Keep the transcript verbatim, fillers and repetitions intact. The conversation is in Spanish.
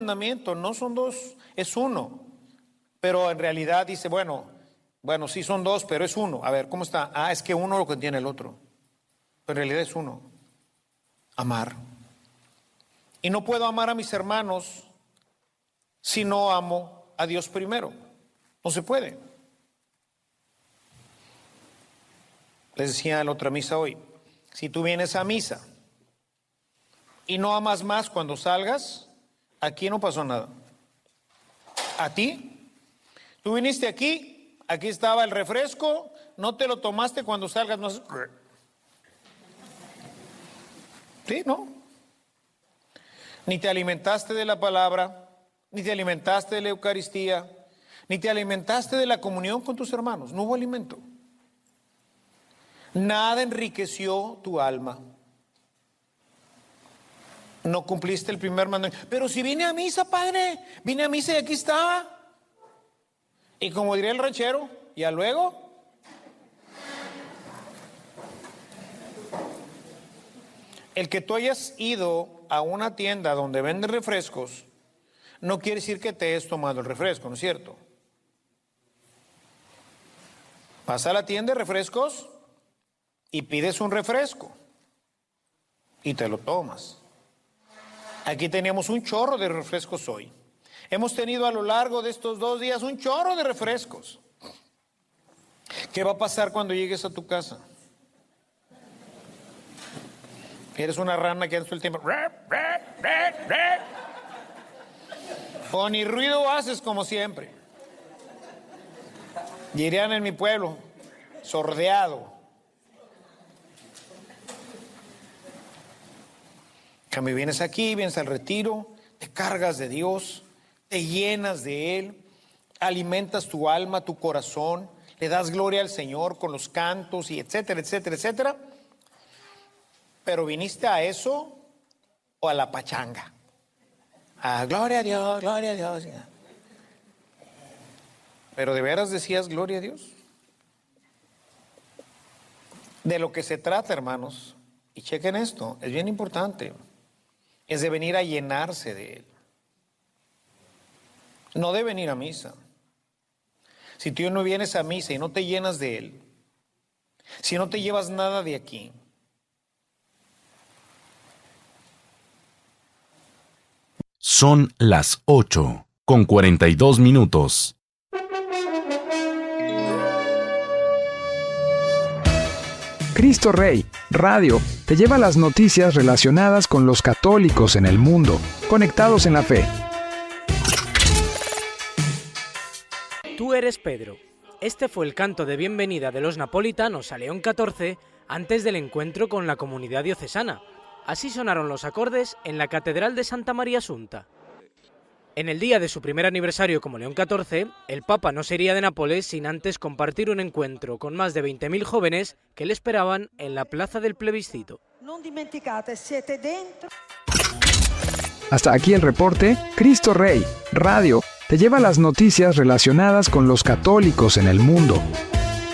mandamiento, no son dos, es uno. Pero en realidad dice, bueno, bueno, sí son dos, pero es uno. A ver, ¿cómo está? Ah, es que uno lo contiene el otro. Pero en realidad es uno. Amar. Y no puedo amar a mis hermanos si no amo a Dios primero. No se puede. Les decía en la otra misa hoy, si tú vienes a misa y no amas más cuando salgas, aquí no pasó nada. ¿A ti? Tú viniste aquí, aquí estaba el refresco, no te lo tomaste cuando salgas, no haces... Sí, ¿no? Ni te alimentaste de la palabra, ni te alimentaste de la Eucaristía, ni te alimentaste de la comunión con tus hermanos. No hubo alimento. Nada enriqueció tu alma. No cumpliste el primer mandamiento. Pero si vine a misa, padre, vine a misa y aquí estaba. Y como diría el ranchero, ¿ya luego? El que tú hayas ido a una tienda donde venden refrescos, no quiere decir que te hayas tomado el refresco, ¿no es cierto? Vas a la tienda de refrescos y pides un refresco y te lo tomas. Aquí teníamos un chorro de refrescos hoy. Hemos tenido a lo largo de estos dos días un chorro de refrescos. ¿Qué va a pasar cuando llegues a tu casa? Eres una rana que anda todo el tiempo. O ni ruido haces como siempre. Dirían en mi pueblo, sordeado. Cuando vienes aquí, vienes al retiro, te cargas de Dios, te llenas de Él, alimentas tu alma, tu corazón, le das gloria al Señor con los cantos y etcétera, etcétera, etcétera. Pero viniste a eso o a la pachanga. Ah, gloria a Dios, gloria a Dios. Pero ¿de veras decías gloria a Dios? De lo que se trata, hermanos, y chequen esto, es bien importante, es de venir a llenarse de Él. No de venir a misa. Si tú no vienes a misa y no te llenas de Él, si no te llevas nada de aquí, son las ocho con cuarenta y dos minutos. Cristo Rey, Radio, te lleva las noticias relacionadas con los católicos en el mundo, conectados en la fe. Tú eres Pedro. Este fue el canto de bienvenida de los napolitanos a León catorce antes del encuentro con la comunidad diocesana. Así sonaron los acordes en la Catedral de Santa María Asunta. En el día de su primer aniversario como León catorce, el Papa no se iría de Nápoles sin antes compartir un encuentro con más de veinte mil jóvenes que le esperaban en la Plaza del Plebiscito. Hasta aquí el reporte. Cristo Rey, Radio, te lleva las noticias relacionadas con los católicos en el mundo,